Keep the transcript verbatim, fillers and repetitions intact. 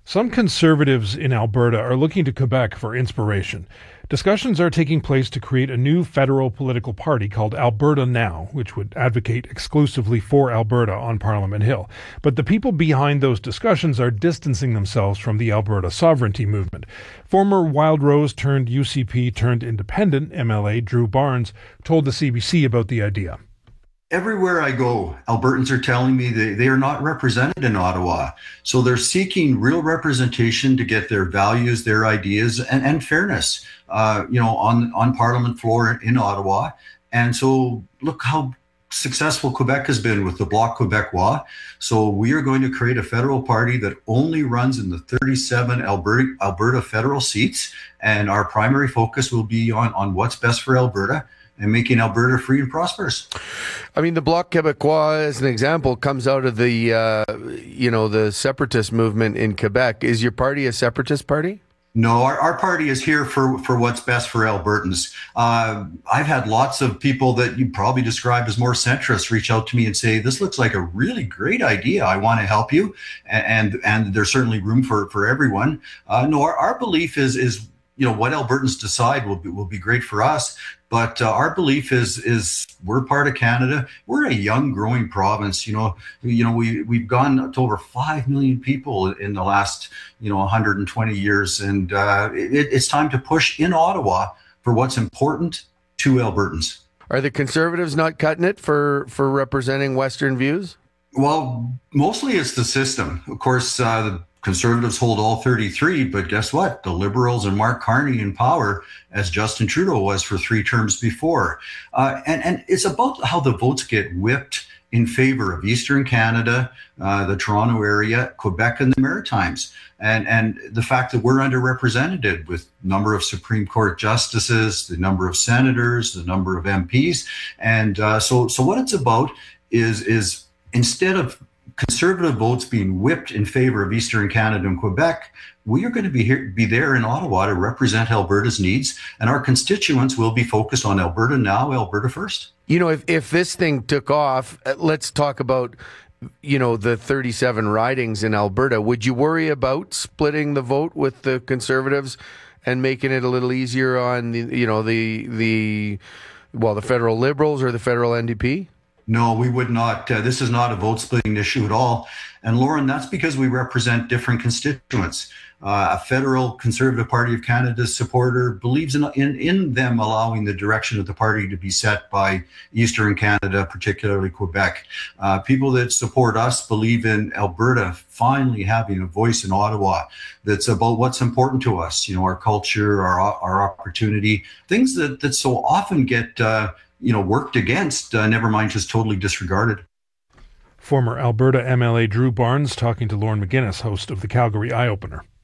Some conservatives in Alberta are looking to Quebec for inspiration. Discussions are taking place to create a new federal political party called Alberta Now, which would advocate exclusively for Alberta on Parliament Hill. But the people behind those discussions are distancing themselves from the Alberta sovereignty movement. Former Wildrose turned U C P turned independent M L A Drew Barnes told the C B C about the idea. Everywhere I go, Albertans are telling me they, they are not represented in Ottawa. So they're seeking real representation to get their values, their ideas, and, and fairness, uh, you know, on, on Parliament floor in Ottawa. And so look how successful Quebec has been with the Bloc Québécois. So we are going to create a federal party that only runs in the thirty-seven Alberta, Alberta federal seats. And our primary focus will be on, on what's best for Alberta and making Alberta free and prosperous. I mean, the Bloc Québécois, as an example, comes out of the, uh, you know, the separatist movement in Quebec. Is your party a separatist party? No, our, our party is here for, for what's best for Albertans. Uh, I've had lots of people that you probably describe as more centrist reach out to me and say, this looks like a really great idea. I want to help you. And, and, and there's certainly room for, for everyone. Uh, no, our, our belief is, is, you know, what Albertans decide will be, will be great for us. But uh, our belief is is we're part of Canada. We're a young, growing province. You know, you know we we've gone to over five million people in the last you know one hundred twenty years, and uh, it, it's time to push in Ottawa for what's important to Albertans. Are the Conservatives not cutting it for for representing Western views? Well, mostly it's the system. Of course, uh, the Conservatives hold all thirty-three, but guess what? The Liberals and Mark Carney in power, as Justin Trudeau was for three terms before. Uh, and, and it's about how the votes get whipped in favor of Eastern Canada, uh, the Toronto area, Quebec, and the Maritimes. And, and the fact that we're underrepresented with number of Supreme Court justices, the number of senators, the number of M Ps. And uh, so, so what it's about is, is instead of Conservative votes being whipped in favor of Eastern Canada and Quebec, we are going to be here, be there in Ottawa to represent Alberta's needs, and our constituents will be focused on Alberta Now, Alberta First. You know, if, if this thing took off, let's talk about, you know, the thirty-seven ridings in Alberta. Would you worry about splitting the vote with the Conservatives and making it a little easier on, the, you know, the, the, well, the federal Liberals or the federal N D P? No, we would not. Uh, this is not a vote splitting issue at all. And Lauren, that's because we represent different constituents. Uh, a federal Conservative Party of Canada supporter believes in, in, in them allowing the direction of the party to be set by Eastern Canada, particularly Quebec. Uh, people that support us believe in Alberta finally having a voice in Ottawa that's about what's important to us, you know, our culture, our, our opportunity, things that, that so often get uh, you know, worked against, uh, never mind just totally disregarded. Former Alberta M L A Drew Barnes talking to Lauren McGuinness, host of the Calgary Eye Opener.